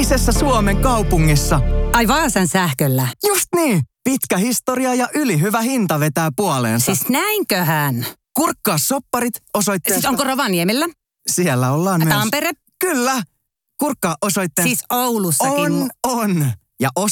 5 Suomen kaupungissa. Ai Vaasan sähköllä. Just niin. Pitkä historia ja ylihyvä hinta vetää puoleensa. Siis näinköhän? Kurkkaa sopparit osoitteesta. Siis onko Rovaniemellä? Siellä ollaan myös. Tampere? Kyllä. Kurkkaa osoitteesta. Siis Oulussakin. On. Ja